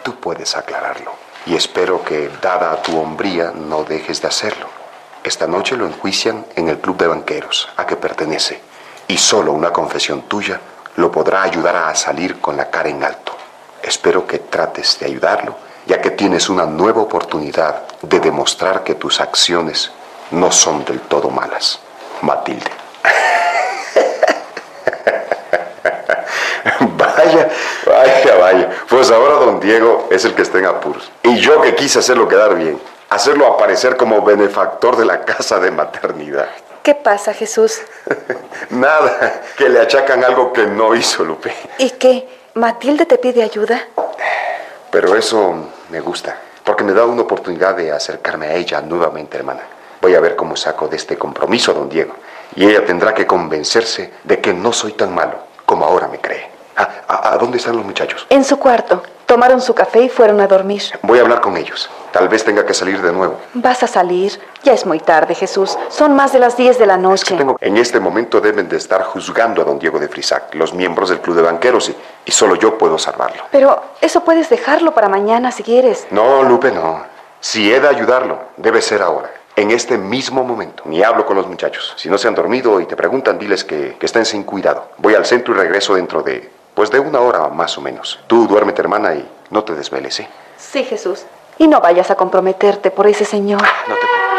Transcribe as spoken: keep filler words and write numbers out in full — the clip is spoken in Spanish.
tú puedes aclararlo. Y espero que, dada tu hombría, no dejes de hacerlo. Esta noche lo enjuician en el club de banqueros a que pertenece. Y solo una confesión tuya lo podrá ayudar a salir con la cara en alto. Espero que trates de ayudarlo, ya que tienes una nueva oportunidad de demostrar que tus acciones no son del todo malas. Matilde. Vaya, vaya, vaya. Pues ahora don Diego es el que está en apuros. Y yo que quise hacerlo quedar bien, hacerlo aparecer como benefactor de la casa de maternidad. ¿Qué pasa, Jesús? Nada, que le achacan algo que no hizo, Lupe. ¿Y qué? ¿Matilde te pide ayuda? Pero eso me gusta, porque me da una oportunidad de acercarme a ella nuevamente, hermana. Voy a ver cómo saco de este compromiso a don Diego. Y ella tendrá que convencerse de que no soy tan malo como ahora me cree. Ah, ¿a, a dónde están los muchachos? En su cuarto. Tomaron su café y fueron a dormir. Voy a hablar con ellos. Tal vez tenga que salir de nuevo. ¿Vas a salir? Ya es muy tarde, Jesús. Son más de las diez de la noche. Es que tengo... En este momento deben de estar juzgando a don Diego de Frisac, los miembros del club de banqueros, y, y solo yo puedo salvarlo. Pero eso puedes dejarlo para mañana si quieres. No, Lupe, no. Si he de ayudarlo, debe ser ahora. En este mismo momento. Ni hablo con los muchachos. Si no se han dormido y te preguntan, diles que, que estén sin cuidado. Voy al centro y regreso dentro de... Pues de una hora más o menos. Tú duérmete, hermana, y no te desveles, ¿eh? Sí, Jesús. Y no vayas a comprometerte por ese señor. Ah, no te